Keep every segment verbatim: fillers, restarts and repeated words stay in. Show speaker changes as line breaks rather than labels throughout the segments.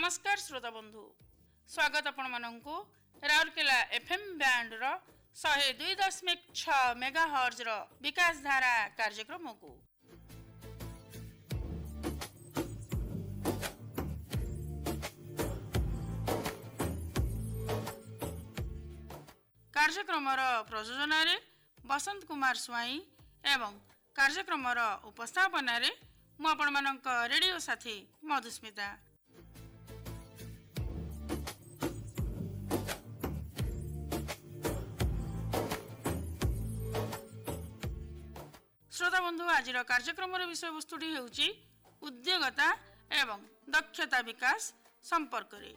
नमस्कार श्रोता बंधु, स्वागत आपण मानंकु राउरकेला एफएम बैंड रो शहे दुई दशमिक छ मेगा हर्ज रो विकास धारा कार्यक्रम को कार्यक्रम प्रयोजन रे बसंत कुमार स्वाई एवं कार्यक्रम उपस्थापन रे मु आपण मानक रेडियो साथी मधुस्मिता। श्रोता बंधु, आज कार्यक्रम विषय वस्तुटी हेउची उद्योगता एवं दक्षता विकास संपर्क रे।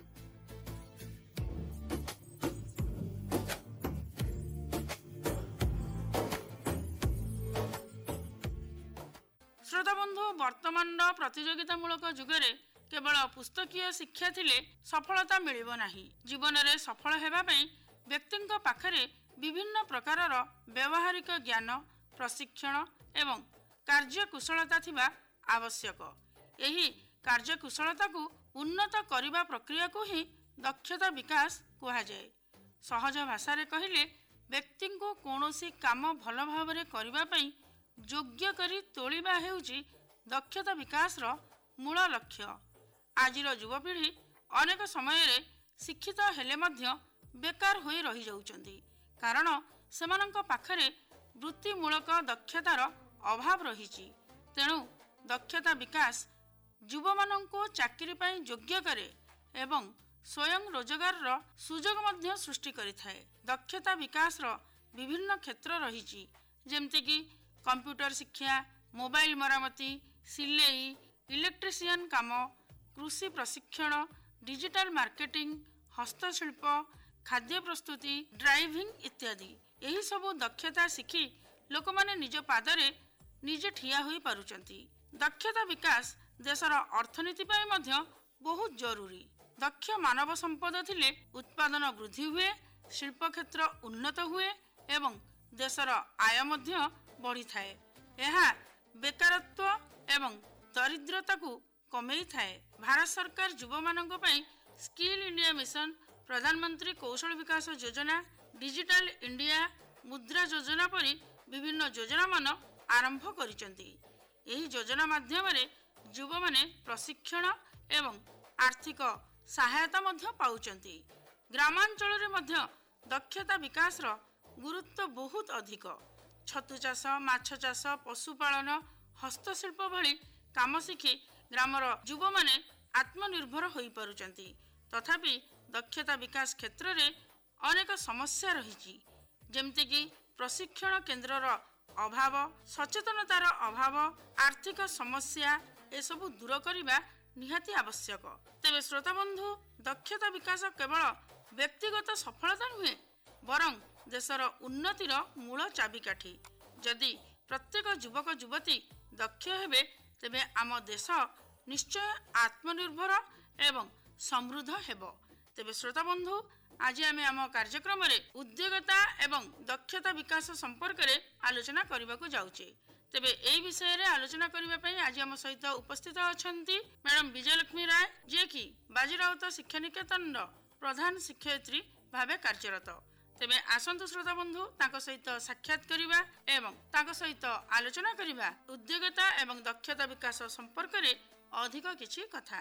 श्रोता बंधु, वर्तमान प्रतियोगितामूलक जुगरे केवल पुस्तकीय शिक्षा थिले सफलता मिलिबो नाही। जीवन रे सफल हेबा पई व्यक्तिंक पाखरे विभिन्न प्रकारर व्यवहारिक ज्ञान, प्रशिक्षण एवं कार्यकुशलता थिबा आवश्यक। एही कार्यकुशलता को उन्नत करिबा प्रक्रिया को ही दक्षता विकास कहा जाए। सहज भाषा रे कहिले व्यक्ति को कोनोसी काम भल भावरे करिबा पई योग्य करी तोलिबा हेउची दक्षता विकास रो मूल लक्ष्य। आजिर युवपीढ़ी अनेक समय रे शिक्षित हेले मध्य बेकार होई रही जाउचंदी, कारण सेमानंक पाखरे वृत्तिमूलक दक्षतार अभाव रही। तेणु दक्षता विकास युवा मानंको चाकरी पाई योग्य करे एवं स्वयं रोजगार रो सुजोग मध्य सृष्टि करिथाए। दक्षता विकास रो विभिन्न क्षेत्र रही, जेमति कि कंप्यूटर शिक्षा, मोबाइल मरामती, सिलाई, इलेक्ट्रिशियन काम, कृषि प्रशिक्षण, डिजिटल मार्केटिंग, हस्तशिल्प, खाद्य प्रस्तुति, ड्राइविंग इत्यादि। यही सबु दक्षता शिखी लोक माने निज पादरे निजे ठिया होई पारुचंती। दक्षता विकास देशर अर्थनीति पाई मध्य बहुत जरूरी। दक्ष मानव संपद थिले उत्पादन वृद्धि हुए, शिल्प क्षेत्र उन्नत हुए एवं देशर आय मध्य बढ़ी थाए। यह बेकारत्व एवं दरिद्रता को कमेई थाए। भारत सरकार युवा मानक पई स्किल इंडिया मिशन, प्रधानमंत्री कौशल विकास योजना, डिजिटल इंडिया, मुद्रा योजना परी विभिन्न योजना मान आरंभ करिसंती। एही योजना माध्यम रे युवा माने प्रशिक्षण एवं आर्थिक सहायता मध्य पाउचंती। ग्रामांचल रे मध्य दक्षता विकास रो गुरुत्व बहुत अधिक। छतु चाष, माछ चाष, पशुपालन, हस्तशिल्प भली काम शिखी ग्रामर युवा माने आत्मनिर्भर होई पारुचंती। तथापि दक्षता विकास क्षेत्र रे अनेक समस्या रही, जेमति कि प्रशिक्षण केन्द्रर अभाव, सचेतनतार अभाव, आर्थिक समस्या एसबु दूर करिबा निहाती आवश्यक। तेबे श्रोता बंधु, दक्षता विकास केवल व्यक्तिगत सफलता नुहे, बरं देशर उन्नतिर मूल चाबिकाठी। जदि प्रत्येक युवक युवती दक्ष हेबे तेबे आम देश निश्चय आत्मनिर्भर एवं समृद्ध हेबो। तेबे श्रोता बंधु, आज आम आम कार्यक्रम रे उद्योगता एवं दक्षता विकास संपर्क रे आलोचना करबा को जाउचे। तेबे एई विषय रे आलोचना करबा पई आज आम सहित उपस्थित अछंती मैडम विजयलक्ष्मी राय, जे कि बाजीराउत शिक्षा निकेतन रो प्रधान शिक्षयित्री भाबे कार्यरत। तेबे आसंतु श्रोता बंधु, ताको सहित साक्षात करिबा एवं ताको सहित आलोचना करिबा उद्योगता एवं दक्षता विकास संपर्क रे अधिक किछि कथा।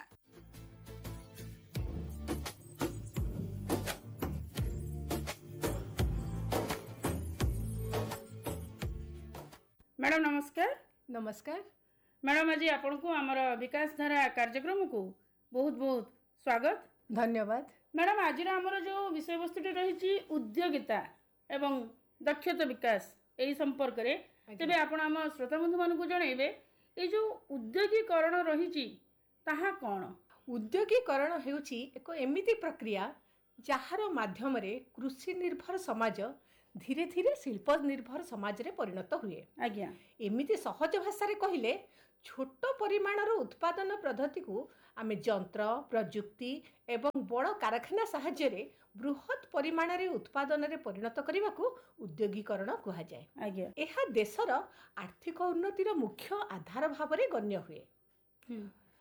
मैडम नमस्कार।
नमस्कार
मैडम, आज आपन को हमर विकास धारा कार्यक्रम को बहुत बहुत स्वागत,
धन्यवाद।
मैडम, आज आमर जो विषय वस्तुटी रही उद्योगिता एवं दक्षता विकास यही संपर्क रे, तेबे आपण आम श्रोता बंधु मानकु जणैबे ए जो उद्योगीकरण रही ताहा कोन?
उद्योगीकरण हेउची एक एमिति प्रक्रिया जहार माध्यम रे कृषि निर्भर समाज धीरे धीरे शिल्प निर्भर समाज रे परिणत हुए।
आज्ञा
एमिति सहज भाषा रे कहिले छोट परिमाणर उत्पादन पद्धति को आमे यंत्र, प्रजुक्ति एवं बड़ कारखाना साहाय्य रे बृहत परिमाण रे उत्पादन रे परिणत करने को उद्योगीकरण कहा जाए।
आज्ञा
यह देशर आर्थिक उन्नतिर मुख्य आधार भाव रे गण्य हुए।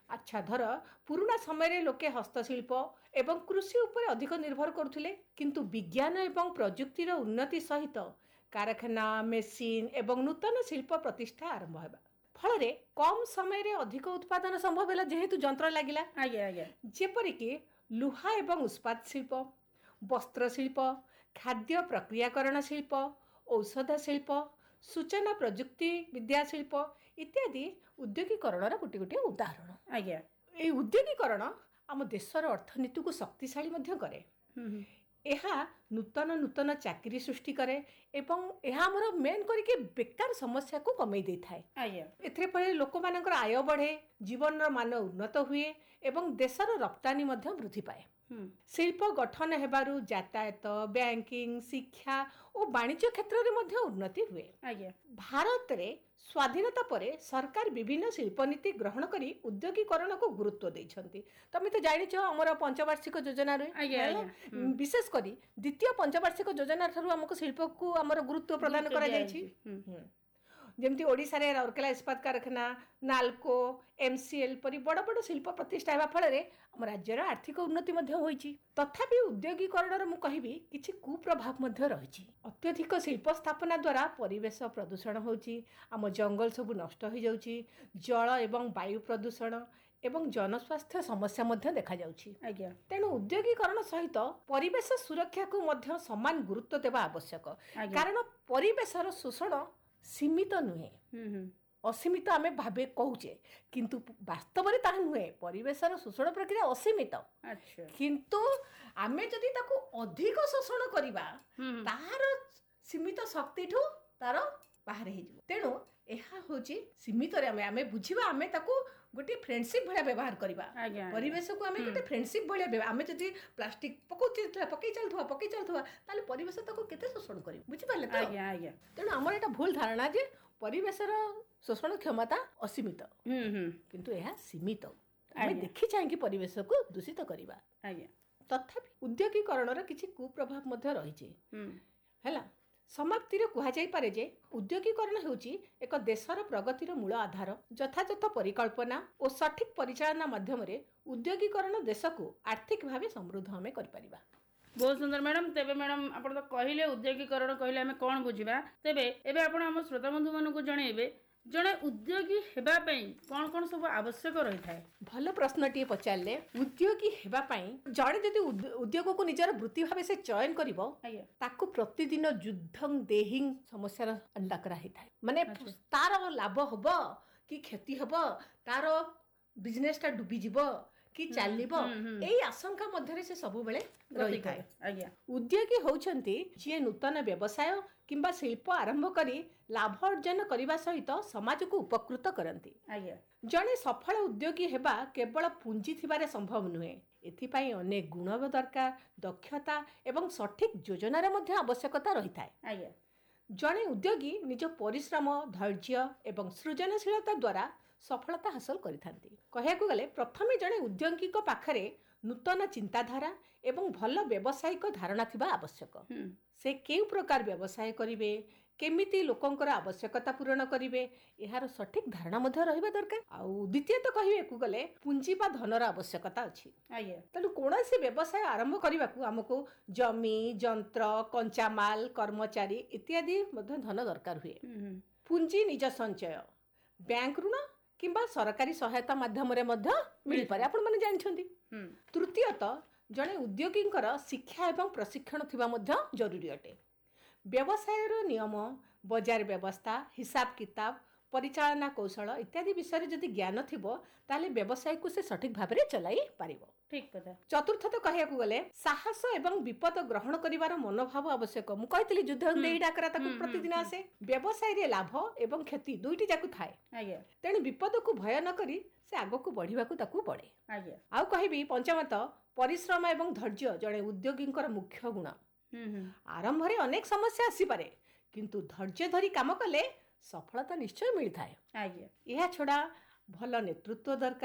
ଆଚ୍ଛା ଧର ପୁରୁଣା ସମୟରେ ଲୋକେ ହସ୍ତଶିଳ୍ପ ଏବଂ କୃଷି ଉପରେ ଅଧିକ ନିର୍ଭର କରୁଥିଲେ, କିନ୍ତୁ ବିଜ୍ଞାନ ଏବଂ ପ୍ରଯୁକ୍ତିର ଉନ୍ନତି ସହିତ କାରଖାନା, ମେସିନ ଏବଂ ନୂତନ ଶିଳ୍ପ ପ୍ରତିଷ୍ଠା ଆରମ୍ଭ ହେବା ଫଳରେ କମ୍ ସମୟରେ ଅଧିକ ଉତ୍ପାଦନ ସମ୍ଭବ ହେଲା, ଯେହେତୁ ଯନ୍ତ୍ର ଲାଗିଲା।
ଆଜ୍ଞା ଆଜ୍ଞା
ଯେପରିକି ଲୁହା ଏବଂ ଇସ୍ପାତ ଶିଳ୍ପ, ବସ୍ତ୍ର ଶିଳ୍ପ, ଖାଦ୍ୟ ପ୍ରକ୍ରିୟାକରଣ ଶିଳ୍ପ, ଔଷଧ ଶିଳ୍ପ, ସୂଚନା ପ୍ରଯୁକ୍ତି ବିଦ୍ୟା ଶିଳ୍ପ ଇତ୍ୟାଦି ଉଦ୍ୟୋଗୀକରଣର ଗୋଟିଏ ଗୋଟିଏ ଉଦାହରଣ।
ଆଜ୍ଞା
ଏହି ଉଦ୍ୟୋଗୀକରଣ ଆମ ଦେଶର ଅର୍ଥନୀତିକୁ ଶକ୍ତିଶାଳୀ ମଧ୍ୟ କରେ।
ହୁଁ ହୁଁ
ଏହା ନୂତନ ନୂତନ ଚାକିରି ସୃଷ୍ଟି କରେ ଏବଂ ଏହା ଆମର ମେନ୍ କରିକି ବେକାର ସମସ୍ୟାକୁ କମେଇ ଦେଇଥାଏ।
ଆଜ୍ଞା
ଏଥିରେ ଫଳରେ ଲୋକମାନଙ୍କର ଆୟ ବଢ଼େ, ଜୀବନର ମାନ ଉନ୍ନତ ହୁଏ ଏବଂ ଦେଶର ରପ୍ତାନି ମଧ୍ୟ ବୃଦ୍ଧି ପାଏ।
ହୁଁ
ଶିଳ୍ପ ଗଠନ ହେବାରୁ ଯାତାୟାତ, ବ୍ୟାଙ୍କିଂ, ଶିକ୍ଷା ଓ ବାଣିଜ୍ୟ କ୍ଷେତ୍ରରେ ମଧ୍ୟ ଉନ୍ନତି ହୁଏ।
ଆଜ୍ଞା
ଭାରତରେ ସ୍ୱାଧୀନତା ପରେ ସରକାର ବିଭିନ୍ନ ଶିଳ୍ପନୀତି ଗ୍ରହଣ କରି ଉଦ୍ୟୋଗୀକରଣକୁ ଗୁରୁତ୍ୱ ଦେଇଛନ୍ତି। ତମେ ତ ଜାଣିଛ ଆମର ପଞ୍ଚବାର୍ଷିକ ଯୋଜନାରେ
ଆଜ୍ଞା,
ହେଲା,
ଆଜ୍ଞା, ହୁଁ।
ବିଶେଷ କରି ଦ୍ୱିତୀୟ ପଞ୍ଚବାର୍ଷିକ ଯୋଜନା ଠାରୁ ଆମକୁ ଶିଳ୍ପକୁ ଆମର ଗୁରୁତ୍ୱ ପ୍ରଦାନ
ଗୁରୁତ୍ୱ
କରାଯାଇଛି।
ଦିଆଯାଇଛି। ହୁଁ।
ହୁଁ। ଯେମିତି ଓଡ଼ିଶାରେ ରାଉରକେଲା ଇସ୍ପାତ କାରଖାନା, ନାଲକୋ, ଏମସିଏଲ ପରି ବଡ଼ ବଡ଼ ଶିଳ୍ପ ପ୍ରତିଷ୍ଠା ହେବା ଫଳରେ ଆମ ରାଜ୍ୟର ଆର୍ଥିକ ଉନ୍ନତି ମଧ୍ୟ ହୋଇଛି। ତଥାପି ଉଦ୍ୟୋଗୀକରଣର ମୁଁ କହିବି କିଛି କୁପ୍ରଭାବ ମଧ୍ୟ ରହିଛି। ଅତ୍ୟଧିକ ଶିଳ୍ପ ସ୍ଥାପନା ଦ୍ୱାରା ପରିବେଶ ପ୍ରଦୂଷଣ ହେଉଛି, ଆମ ଜଙ୍ଗଲ ସବୁ ନଷ୍ଟ ହୋଇଯାଉଛି, ଜଳ ଏବଂ ବାୟୁ ପ୍ରଦୂଷଣ ଏବଂ ଜନସ୍ୱାସ୍ଥ୍ୟ ସମସ୍ୟା ମଧ୍ୟ ଦେଖାଯାଉଛି।
ଆଜ୍ଞା
ତେଣୁ ଉଦ୍ୟୋଗୀକରଣ ସହିତ ପରିବେଶ ସୁରକ୍ଷାକୁ ମଧ୍ୟ ସମାନ ଗୁରୁତ୍ୱ ଦେବା ଆବଶ୍ୟକ।
ଆଜ୍ଞା
କାରଣ ପରିବେଶର ଶୋଷଣ ସୀମିତ ନୁହେଁ,
ହୁଁ ହୁଁ
ଅସୀମିତ ଆମେ ଭାବେ କହୁଛେ, କିନ୍ତୁ ବାସ୍ତବରେ ତାହା ନୁହେଁ। ପରିବେଶର ଶୋଷଣ ପ୍ରକ୍ରିୟା ଅସୀମିତ,
ଆଚ୍ଛା
କିନ୍ତୁ ଆମେ ଯଦି ତାକୁ ଅଧିକ ଶୋଷଣ କରିବା
ହୁଁ ହୁଁ
ତାହାର ସୀମିତ ଶକ୍ତିଠୁ ତାର ବାହାରେ ହେଇଯିବ। ତେଣୁ ଏହା ହେଉଛି ସୀମିତରେ ଆମେ ଆମେ ବୁଝିବା, ଆମେ ତାକୁ ଗୋଟିଏ ଫ୍ରେଣ୍ଡସିପ୍ ଭଳିଆ ବ୍ୟବହାର କରିବା।
ଆଜ୍ଞା
ପରିବେଶକୁ ଆମେ
ହୁଁ।
ଗୋଟେ ଫ୍ରେଣ୍ଡସିପ୍ ଭଳିଆ ବ୍ୟବହାର, ଆମେ ଯଦି ପ୍ଲାଷ୍ଟିକ ପକାଉଥିବା ପକେଇ ଚାଲୁଥିବା ପକେଇ ଚାଲୁଥିବା ତାହେଲେ ପରିବେଶ ତାକୁ କେତେ ଶୋଷଣ କରିବ, ବୁଝିପାରିଲେ ତ?
ଆଜ୍ଞା ଆଜ୍ଞା
ତେଣୁ ଆମର ଏଇଟା ଭୁଲ ଧାରଣା ଯେ ପରିବେଶର ଶୋଷଣ କ୍ଷମତା ଅସୀମିତ,
ହୁଁ ହୁଁ
କିନ୍ତୁ ଏହା ସୀମିତ। ଆମେ
ଆଜ୍ଞା।
ଦେଖି ଚାହିଁକି ପରିବେଶକୁ ଦୂଷିତ କରିବା।
ଆଜ୍ଞା
ତଥାପି ଉଦ୍ୟୋଗୀକରଣର କିଛି କୁପ୍ରଭାବ ମଧ୍ୟ ରହିଛି।
ହୁଁ
ହେଲା, ସମାପ୍ତିରେ କୁହାଯାଇପାରେ ଯେ ଉଦ୍ୟୋଗୀକରଣ ହେଉଛି ଏକ ଦେଶର ପ୍ରଗତିର ମୂଳ ଆଧାର। ଯଥାଯଥ ପରିକଳ୍ପନା ଓ ସଠିକ୍ ପରିଚାଳନା ମାଧ୍ୟମରେ ଉଦ୍ୟୋଗୀକରଣ ଦେଶକୁ ଆର୍ଥିକ ଭାବେ ସମୃଦ୍ଧ ଆମେ କରିପାରିବା।
ବହୁତ ସୁନ୍ଦର ମ୍ୟାଡ଼ାମ୍। ତେବେ ମ୍ୟାଡ଼ାମ୍ ଆପଣ ତ କହିଲେ ଉଦ୍ୟୋଗୀକରଣ କହିଲେ ଆମେ କ'ଣ ବୁଝିବା, ତେବେ ଏବେ ଆପଣ ଆମ ଶ୍ରୋତାବନ୍ଧୁମାନଙ୍କୁ ଜଣାଇବେ ଜଣେ ଉଦ୍ୟୋଗୀ ହେବା ପାଇଁ କ'ଣ କ'ଣ ସବୁ ଆବଶ୍ୟକ ରହିଥାଏ?
ଭଲ ପ୍ରଶ୍ନଟିଏ ପଚାରିଲେ। ଉଦ୍ୟୋଗୀ ହେବା ପାଇଁ ଜଣେ ଯଦି ଉଦ୍ୟ- ଉଦ୍ୟୋଗକୁ ନିଜର ବୃତ୍ତି ଭାବେ ସେ ଚୟନ କରିବ,
ଆଜ୍ଞା
ତାକୁ ପ୍ରତିଦିନ ଯୁଦ୍ଧଂ ଦେହିଂ ସମସ୍ୟାର ଅଣ୍ଡା କରାହେଇଥାଏ। ମାନେ
ଆଚ୍ଛା।
ତାର ଲାଭ ହବ କି କ୍ଷତି ହବ, ତାର ବିଜନେସଟା ଡୁବିଯିବ କି ଚାଲିବ,
ହୁଁ, ହୁଁ।
ଏଇ ଆଶଙ୍କା ମଧ୍ୟରେ ସେ ସବୁବେଳେ ରହିଥାଏ।
ଆଜ୍ଞା
ଉଦ୍ୟୋଗୀ ହେଉଛନ୍ତି ଯିଏ ନୂତନ ବ୍ୟବସାୟ କିମ୍ବା ଶିଳ୍ପ ଆରମ୍ଭ କରି ଲାଭ ଅର୍ଜନ କରିବା ସହିତ ସମାଜକୁ ଉପକୃତ କରନ୍ତି।
ଆଜ୍ଞା
ଜଣେ ସଫଳ ଉଦ୍ୟୋଗୀ ହେବା କେବଳ ପୁଞ୍ଜି ଥିବାରେ ସମ୍ଭବ ନୁହେଁ, ଏଥିପାଇଁ ଅନେକ ଗୁଣ ଦରକାର, ଦକ୍ଷତା ଏବଂ ସଠିକ୍ ଯୋଜନାର ମଧ୍ୟ ଆବଶ୍ୟକତା ରହିଥାଏ।
ଆଜ୍ଞା
ଜଣେ ଉଦ୍ୟୋଗୀ ନିଜ ପରିଶ୍ରମ, ଧୈର୍ଯ୍ୟ ଏବଂ ସୃଜନଶୀଳତା ଦ୍ୱାରା ସଫଳତା ହାସଲ କରିଥାନ୍ତି। କହିବାକୁ ଗଲେ ପ୍ରଥମେ ଜଣେ ଉଦ୍ୟୋଗୀଙ୍କ ପାଖରେ ନୂତନ ଚିନ୍ତାଧାରା ଏବଂ ଭଲ ବ୍ୟବସାୟିକ ଧାରଣା ଥିବା ଆବଶ୍ୟକ।
ହୁଁ
ସେ କେଉଁ ପ୍ରକାର ବ୍ୟବସାୟ କରିବେ, କେମିତି ଲୋକଙ୍କର ଆବଶ୍ୟକତା ପୂରଣ କରିବେ, ଏହାର ସଠିକ୍ ଧାରଣା ମଧ୍ୟ ରହିବା ଦରକାର। ଆଉ ଦ୍ୱିତୀୟତଃ କହିବାକୁ ଗଲେ ପୁଞ୍ଜି ବା ଧନର ଆବଶ୍ୟକତା ଅଛି।
ଆଜ୍ଞା
ତେଣୁ କୌଣସି ବ୍ୟବସାୟ ଆରମ୍ଭ କରିବାକୁ ଆମକୁ ଜମି, ଯନ୍ତ୍ର, କଞ୍ଚାମାଲ, କର୍ମଚାରୀ ଇତ୍ୟାଦି ମଧ୍ୟ ଧନ ଦରକାର ହୁଏ।
ହୁଁ ହୁଁ
ପୁଞ୍ଜି ନିଜ ସଞ୍ଚୟ, ବ୍ୟାଙ୍କ ଋଣ କିମ୍ବା ସରକାରୀ ସହାୟତା ମାଧ୍ୟମରେ ମଧ୍ୟ ମିଳିପାରେ, ଆପଣମାନେ ଜାଣିଛନ୍ତି।
ହୁଁ
ତୃତୀୟତଃ ଜଣେ ଉଦ୍ୟୋଗୀଙ୍କର ଶିକ୍ଷା ଏବଂ ପ୍ରଶିକ୍ଷଣ ଥିବା ମଧ୍ୟ ଜରୁରୀ ଅଟେ। ବ୍ୟବସାୟର ନିୟମ, ବଜାର ବ୍ୟବସ୍ଥା, ହିସାବ କିତାବ, ପରିଚାଳନା କୌଶଳ ଇତ୍ୟାଦି ବିଷୟରେ ଯଦି ଜ୍ଞାନ ଥିବ ତାହେଲେ ବ୍ୟବସାୟକୁ ସେ ସଠିକ୍ ଭାବରେ ଚଲାଇ ପାରିବ।
ଠିକ୍ କଥା।
ଚତୁର୍ଥତଃ କହିବାକୁ ଗଲେ ସାହସ ଏବଂ ବିପଦ ଗ୍ରହଣ କରିବାର ମନୋଭାବ ଆବଶ୍ୟକ। ମୁଁ କହିଥିଲି ଯୁଦ୍ଧ ଦେଇ ଡାକରା ତାକୁ
ହୁଁ, ହୁଁ,
ପ୍ରତିଦିନ
ହୁଁ।
ଆସେ। ବ୍ୟବସାୟରେ ଲାଭ ଏବଂ କ୍ଷତି ଦୁଇଟି ଯାକ ଥାଏ,
ଆଜ୍ଞା
ତେଣୁ ବିପଦକୁ ଭୟ ନ କରି ସେ ଆଗକୁ ବଢ଼ିବାକୁ ତାକୁ ପଡ଼େ।
ଆଜ୍ଞା
ଆଉ କହିବି ପଞ୍ଚମତଃ ପରିଶ୍ରମ ଏବଂ ଧୈର୍ଯ୍ୟ ଜଣେ ଉଦ୍ୟୋଗୀଙ୍କର ମୁଖ୍ୟ ଗୁଣ।
ହୁଁ ହୁଁ
ଆରମ୍ଭରେ ଅନେକ ସମସ୍ୟା ଆସିପାରେ, କିନ୍ତୁ ଧୈର୍ଯ୍ୟ ଧରି କାମ କଲେ ସଫଳତା ନିଶ୍ଚୟ ମିଳିଥାଏ।
ଆଜ୍ଞା
ଏହା ଛଡ଼ା ଭଲ ନେତୃତ୍ୱ ଦରକାର,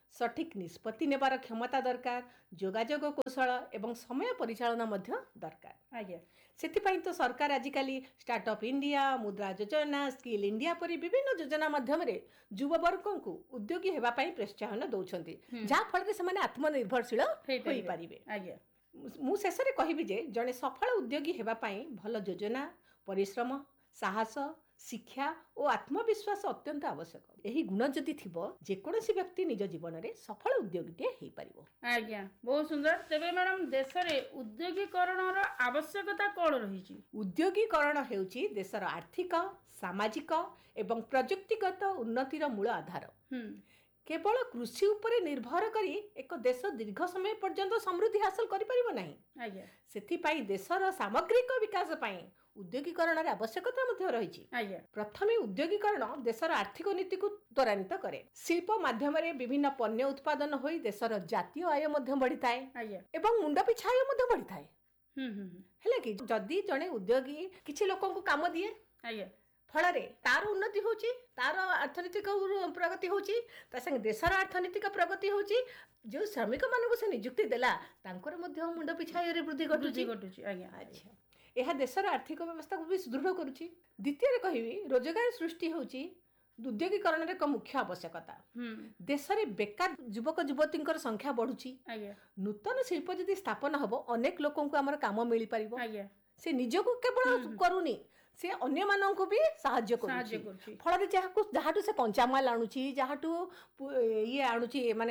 ସଠିକ୍ ନିଷ୍ପତ୍ତି ନେବାର କ୍ଷମତା ଦରକାର, ଯୋଗାଯୋଗ କୌଶଳ ଏବଂ ସମୟ ପରିଚାଳନା ମଧ୍ୟ ଦରକାର।
ଆଜ୍ଞା
ସେଥିପାଇଁ ତ ସରକାର ଆଜିକାଲି ଷ୍ଟାର୍ଟଅପ୍ ଇଣ୍ଡିଆ, ମୁଦ୍ରା ଯୋଜନା, ସ୍କିଲ୍ ଇଣ୍ଡିଆ ପରି ବିଭିନ୍ନ ଯୋଜନା ମାଧ୍ୟମରେ ଯୁବବର୍ଗଙ୍କୁ ଉଦ୍ୟୋଗୀ ହେବା ପାଇଁ ପ୍ରୋତ୍ସାହନ ଦେଉଛନ୍ତି, ଯାହାଫଳରେ ସେମାନେ ଆତ୍ମନିର୍ଭରଶୀଳ ହୋଇପାରିବେ।
ଆଜ୍ଞା
ମୁଁ ଶେଷରେ କହିବି ଯେ ଜଣେ ସଫଳ ଉଦ୍ୟୋଗୀ ହେବା ପାଇଁ ଭଲ ଯୋଜନା, ପରିଶ୍ରମ, ସାହସ, ଶିକ୍ଷା ଓ ଆତ୍ମବିଶ୍ୱାସ ଅତ୍ୟନ୍ତ ଆବଶ୍ୟକ। ଏହି ଗୁଣ ଯଦି ଥିବ ଯେକୌଣସି ବ୍ୟକ୍ତି ନିଜ ଜୀବନରେ ସଫଳ ଉଦ୍ୟୋଗୀଟିଏ ହେଇପାରିବ।
ଆଜ୍ଞା ବହୁତ ସୁନ୍ଦର। ତେବେ ମ୍ୟାଡ଼ାମ ଦେଶରେ ଉଦ୍ୟୋଗୀକରଣର ଆବଶ୍ୟକତା କ'ଣ ରହିଛି?
ଉଦ୍ୟୋଗୀକରଣ ହେଉଛି ଦେଶର ଆର୍ଥିକ, ସାମାଜିକ ଏବଂ ପ୍ରଯୁକ୍ତିଗତ ଉନ୍ନତିର ମୂଳ ଆଧାର। କେବଳ କୃଷି ଉପରେ ନିର୍ଭର କରି ଏକ ଦେଶ ଦୀର୍ଘ ସମୟ ପର୍ଯ୍ୟନ୍ତ ସମୃଦ୍ଧି ହାସଲ କରିପାରିବ ନାହିଁ।
ଆଜ୍ଞା
ସେଥିପାଇଁ ଦେଶର ସାମଗ୍ରିକ ବିକାଶ ପାଇଁ ଉଦ୍ୟୋଗୀକରଣର ଆବଶ୍ୟକତା ମଧ୍ୟ ରହିଛି।
ଆଜ୍ଞା
ପ୍ରଥମେ ଉଦ୍ୟୋଗୀକରଣ ଦେଶର ଆର୍ଥିକ ନୀତିକୁ ତ୍ୱରାନ୍ୱିତ କରେ। ଶିଳ୍ପ ମାଧ୍ୟମରେ ବିଭିନ୍ନ ପଣ୍ୟ ଉତ୍ପାଦନ ହୋଇ ଦେଶର ଜାତୀୟ ଆୟ ମଧ୍ୟ ବଢ଼ିଥାଏ
ଆଜ୍ଞା
ଏବଂ ମୁଣ୍ଡ ପିଛା ଆୟ ମଧ୍ୟ ବଢ଼ିଥାଏ।
ହୁଁ ହୁଁ
ହେଲା କି ଯଦି ଜଣେ ଉଦ୍ୟୋଗୀ କିଛି ଲୋକଙ୍କୁ କାମ ଦିଏ,
ଆଜ୍ଞା
ଫଳରେ ତାର ଉନ୍ନତି ହେଉଛି, ତାର ଅର୍ଥନୈତିକ ପ୍ରଗତି ହେଉଛି, ତା ସାଙ୍ଗେ ଦେଶର ଅର୍ଥନୈତିକ ପ୍ରଗତି ହେଉଛି। ଯେଉଁ ଶ୍ରମିକମାନଙ୍କୁ ସେ ନିଯୁକ୍ତି ଦେଲା ତାଙ୍କର ମଧ୍ୟ ମୁଣ୍ଡ ପିଛା ଆୟରେ ବୃଦ୍ଧି ଘଟୁଛି
ଘଟୁଛି ଆଜ୍ଞା
ଆଚ୍ଛା ଏହା ଦେଶର ଆର୍ଥିକ ବ୍ୟବସ୍ଥାକୁ ବି ସୁଦୃଢ଼ କରୁଛି। ଦ୍ୱିତୀୟରେ କହିବି ରୋଜଗାର ସୃଷ୍ଟି ହେଉଛି ଉଦ୍ୟୋଗୀକରଣର ଏକ ମୁଖ୍ୟ ଆବଶ୍ୟକତା। ଦେଶରେ ବେକାର ଯୁବକ ଯୁବତୀଙ୍କର ସଂଖ୍ୟା ବଢ଼ୁଛି।
ଆଜ୍ଞା
ନୂତନ ଶିଳ୍ପ ଯଦି ସ୍ଥାପନ ହେବ ଅନେକ ଲୋକଙ୍କୁ ଆମର କାମ ମିଳିପାରିବ।
ଆଜ୍ଞା
ସେ ନିଜକୁ କେବଳ କରୁନି, ସେ ଅନ୍ୟମାନଙ୍କୁ ବି ସାହାଯ୍ୟ
ସାହାଯ୍ୟ
କରୁଛି।
କରୁଛି
ଫଳରେ ଯାହାକୁ ଯାହାଠୁ ସେ କଞ୍ଚାମାଲ ଆଣୁଛି, ଯାହାଠୁ ଇଏ ଆଣୁଛି ମାନେ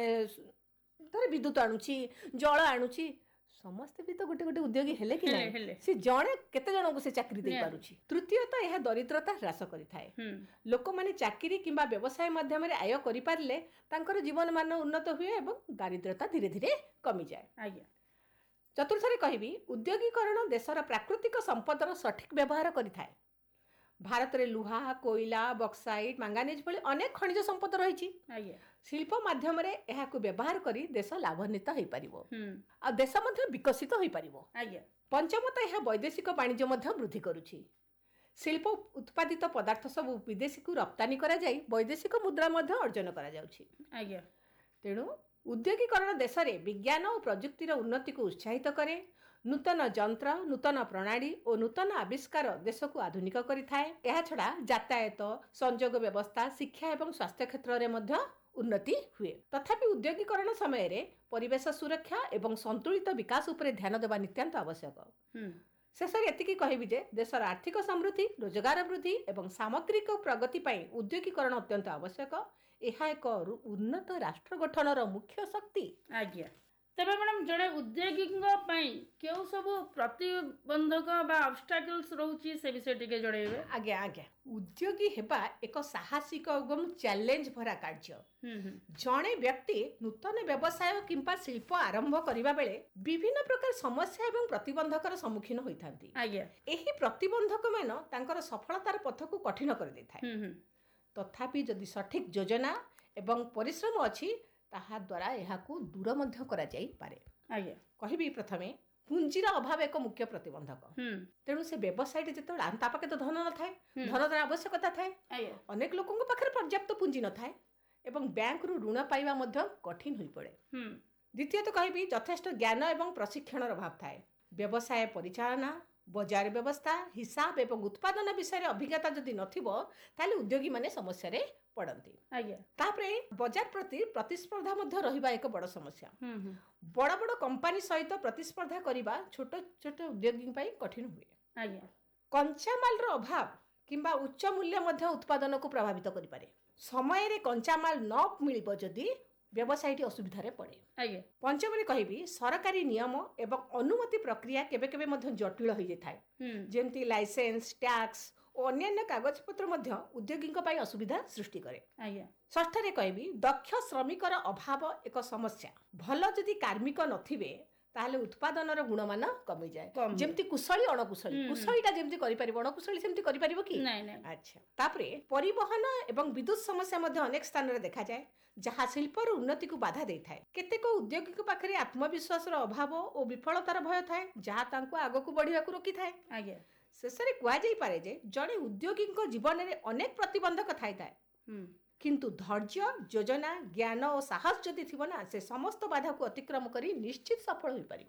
ଧର ବିଦ୍ୟୁତ ଆଣୁଛି, ଜଳ ଆଣୁଛି, ସମସ୍ତେ ବି ତ ଗୋଟେ ଗୋଟେ ଉଦ୍ୟୋଗୀ ହେଲେ କି
ହେଲେ,
ନାହିଁ?
ହେଲେ।
ସେ ଜଣେ କେତେ ଜଣଙ୍କୁ ସେ ଚାକିରି
ନିହାତି।
ଦେଇପାରୁଛି। ତୃତୀୟତଃ ଏହା ଦରିଦ୍ରତା ହ୍ରାସ କରିଥାଏ।
ହୁଁ
ଲୋକମାନେ ଚାକିରି କିମ୍ବା ବ୍ୟବସାୟ ମାଧ୍ୟମରେ ଆୟ କରିପାରିଲେ ତାଙ୍କର ଜୀବନମାନ ଉନ୍ନତ ହୁଏ ଏବଂ ଦାରିଦ୍ରତା ଧୀରେ ଧୀରେ କମିଯାଏ।
ଆଜ୍ଞା
ଚତୁର୍ଥରେ କହିବି ଉଦ୍ୟୋଗୀକରଣ ଦେଶର ପ୍ରାକୃତିକ ସମ୍ପଦର ସଠିକ୍ ବ୍ୟବହାର କରିଥାଏ। ଭାରତରେ ଲୁହା, କୋଇଲା, ବକ୍ସାଇଟ୍, ମାଙ୍ଗାନିଜ୍ ଭଳି ଅନେକ ଖଣିଜ ସମ୍ପଦ ରହିଛି।
ଆଜ୍ଞା
ଶିଳ୍ପ ମାଧ୍ୟମରେ ଏହାକୁ ବ୍ୟବହାର କରି ଦେଶ ଲାଭାନ୍ୱିତ ହୋଇପାରିବ
ହୁଁ
ଆଉ ଦେଶ ମଧ୍ୟ ବିକଶିତ ହୋଇପାରିବ।
ଆଜ୍ଞା
ପଞ୍ଚମତଃ ଏହା ବୈଦେଶିକ ବାଣିଜ୍ୟ ମଧ୍ୟ ବୃଦ୍ଧି କରୁଛି। ଶିଳ୍ପ ଉତ୍ପାଦିତ ପଦାର୍ଥ ସବୁ ବିଦେଶକୁ ରପ୍ତାନି କରାଯାଇ ବୈଦେଶିକ ମୁଦ୍ରା ମଧ୍ୟ ଅର୍ଜନ କରାଯାଉଛି।
ଆଜ୍ଞା
ତେଣୁ ଉଦ୍ୟୋଗୀକରଣ ଦେଶରେ ବିଜ୍ଞାନ ଓ ପ୍ରଯୁକ୍ତିର ଉନ୍ନତିକୁ ଉତ୍ସାହିତ କରେ। ନୂତନ ଯନ୍ତ୍ର, ନୂତନ ପ୍ରଣାଳୀ ଓ ନୂତନ ଆବିଷ୍କାର ଦେଶକୁ ଆଧୁନିକ କରିଥାଏ। ଏହାଛଡ଼ା ଯାତାୟାତ, ସଂଯୋଗ ବ୍ୟବସ୍ଥା, ଶିକ୍ଷା ଏବଂ ସ୍ୱାସ୍ଥ୍ୟ କ୍ଷେତ୍ରରେ ମଧ୍ୟ ଉନ୍ନତି ହୁଏ। ତଥାପି ଉଦ୍ୟୋଗୀକରଣ ସମୟରେ ପରିବେଶ ସୁରକ୍ଷା ଏବଂ ସନ୍ତୁଳିତ ବିକାଶ ଉପରେ ଧ୍ୟାନ ଦେବା ନିତ୍ୟାନ୍ତ ଆବଶ୍ୟକ।
ହୁଁ
ଶେଷରେ ଏତିକି କହିବି ଯେ ଦେଶର ଆର୍ଥିକ ସମୃଦ୍ଧି, ରୋଜଗାର ବୃଦ୍ଧି ଏବଂ ସାମଗ୍ରିକ ପ୍ରଗତି ପାଇଁ ଉଦ୍ୟୋଗୀକରଣ ଅତ୍ୟନ୍ତ ଆବଶ୍ୟକ। ଏହା ଏକ ଉନ୍ନତ ରାଷ୍ଟ୍ର ଗଠନର ମୁଖ୍ୟ ଶକ୍ତି।
ଆଜ୍ଞା ତେବେ ମ୍ୟାଡ଼ାମ ଜଣେ ଉଦ୍ୟୋଗୀଙ୍କ ପାଇଁ କେଉଁ ସବୁ ପ୍ରତିବନ୍ଧକ ବା ଅବଷ୍ଟାକଲ୍ସ ରହୁଛି ସେ ବିଷୟ ଟିକେ ଜଣାଇବେ।
ଆଜ୍ଞା ଆଜ୍ଞା ଉଦ୍ୟୋଗୀ ହେବା ଏକ ସାହସିକ ଏବଂ ଚ୍ୟାଲେଞ୍ଜ ଭରା କାର୍ଯ୍ୟ। ଜଣେ ବ୍ୟକ୍ତି ନୂତନ ବ୍ୟବସାୟ କିମ୍ବା ଶିଳ୍ପ ଆରମ୍ଭ କରିବା ବେଳେ ବିଭିନ୍ନ ପ୍ରକାର ସମସ୍ୟା ଏବଂ ପ୍ରତିବନ୍ଧକର ସମ୍ମୁଖୀନ ହୋଇଥାନ୍ତି।
ଆଜ୍ଞା
ଏହି ପ୍ରତିବନ୍ଧକ ମାନ ତାଙ୍କର ସଫଳତାର ପଥକୁ କଠିନ କରିଦେଇଥାଏ। ତଥାପି ଯଦି ସଠିକ୍ ଯୋଜନା ଏବଂ ପରିଶ୍ରମ ଅଛି ତାହା ଦ୍ୱାରା ଏହାକୁ ଦୂର ମଧ୍ୟ କରାଯାଇପାରେ।
ଆଜ୍ଞା
କହିବି ପ୍ରଥମେ ପୁଞ୍ଜିର ଅଭାବ ଏକ ମୁଖ୍ୟ ପ୍ରତିବନ୍ଧକ। ତେଣୁ ସେ ବ୍ୟବସାୟଟି ଯେତେବେଳେ ତା ପାଖେ ତ ଧନ ନଥାଏ, ଧନର ଆବଶ୍ୟକତା ଥାଏ। ଅନେକ ଲୋକଙ୍କ ପାଖରେ ପର୍ଯ୍ୟାପ୍ତ ପୁଞ୍ଜି ନଥାଏ ଏବଂ ବ୍ୟାଙ୍କରୁ ଋଣ ପାଇବା ମଧ୍ୟ କଠିନ ହୋଇପଡ଼େ। ଦ୍ୱିତୀୟତଃ କହିବି ଯଥେଷ୍ଟ ଜ୍ଞାନ ଏବଂ ପ୍ରଶିକ୍ଷଣର ଅଭାବ ଥାଏ। ବ୍ୟବସାୟ ପରିଚାଳନା, ବଜାର ବ୍ୟବସ୍ଥା, ହିସାବ ଏବଂ ଉତ୍ପାଦନ ବିଷୟରେ ଅଭିଜ୍ଞତା ଯଦି ନଥିବ ତାହେଲେ ଉଦ୍ୟୋଗୀମାନେ ସମସ୍ୟାରେ ପଡ଼ନ୍ତି।
ଆଜ୍ଞା
ତାପରେ ବଜାର ପ୍ରତି ପ୍ରତିସ୍ପର୍ଦ୍ଧା ମଧ୍ୟ ରହିବା ଏକ ବଡ଼ ସମସ୍ୟା। ବଡ଼ ବଡ଼ କମ୍ପାନୀ ସହିତ ପ୍ରତିସ୍ପର୍ଦ୍ଧା କରିବା ଛୋଟ ଛୋଟ ଉଦ୍ୟୋଗୀ ପାଇଁ କଠିନ ହୁଏ।
ଆଜ୍ଞା
କଞ୍ଚାମାଲର ଅଭାବ କିମ୍ବା ଉଚ୍ଚ ମୂଲ୍ୟ ମଧ୍ୟ ଉତ୍ପାଦନକୁ ପ୍ରଭାବିତ କରିପାରେ। ସମୟରେ କଞ୍ଚାମାଲ ନ ମିଳିବ ଯଦି ବ୍ୟବସାୟଟି ଅସୁବିଧାରେ ପଡ଼େ।
ଆଜ୍ଞା
ପଞ୍ଚମରେ କହିବି ସରକାରୀ ନିୟମ ଏବଂ ଅନୁମତି ପ୍ରକ୍ରିୟା କେବେ କେବେ ମଧ୍ୟ ଜଟିଳ ହୋଇଯାଇଥାଏ। ଯେମିତି ଲାଇସେନ୍ସ, ଟ୍ୟାକ୍ସ ଓ ଅନ୍ୟାନ୍ୟ କାଗଜପତ୍ର ମଧ୍ୟ ଉଦ୍ୟୋଗୀଙ୍କ ପାଇଁ ଅସୁବିଧା ସୃଷ୍ଟି କରେ।
ଆଜ୍ଞା
ଷଷ୍ଠରେ କହିବି ଦକ୍ଷ ଶ୍ରମିକର ଅଭାବ ଏକ ସମସ୍ୟା। ଭଲ ଯଦି କାର୍ମିକ ନଥିବେ ତାହେଲେ ଉତ୍ପାଦନର ଗୁଣମାନ କମିଯାଏ। ଯେମିତି କୁଶଳୀ ଅଣକୁଶଳୀ, କୁଶଳୀଟା ଯେମିତି କରିପାରିବ ଅଣକୁଶଳୀ ସେମିତି କରିପାରିବ କି? ଆଚ୍ଛା ତାପରେ ପରିବହନ ଏବଂ ବିଦ୍ୟୁତ ସମସ୍ୟା ମଧ୍ୟ ଅନେକ ସ୍ଥାନରେ ଦେଖାଯାଏ ଯାହା ଶିଳ୍ପର ଉନ୍ନତିକୁ ବାଧା ଦେଇଥାଏ। କେତେକ ଉଦ୍ୟୋଗୀଙ୍କ ପାଖରେ ଆତ୍ମବିଶ୍ୱାସର ଅଭାବ ଓ ବିଫଳତାର ଭୟ ଥାଏ ଯାହା ତାଙ୍କୁ ଆଗକୁ ବଢ଼ିବାକୁ ରୋକିଥାଏ।
ଆଜ୍ଞା
ଶେଷରେ କୁହାଯାଇପାରେ ଯେ ଜଣେ ଉଦ୍ୟୋଗୀଙ୍କ ଜୀବନରେ ଅନେକ ପ୍ରତିବନ୍ଧକ ଥାଇଥାଏ କିନ୍ତୁ ଧୈର୍ଯ୍ୟ, ଯୋଜନା, ଜ୍ଞାନ ଓ ସାହସ ଯଦି ଥିବ ନା, ସେ ସମସ୍ତ ବାଧାକୁ ଅତିକ୍ରମ କରି ନିଶ୍ଚିତ ସଫଳ ହୋଇପାରିବ।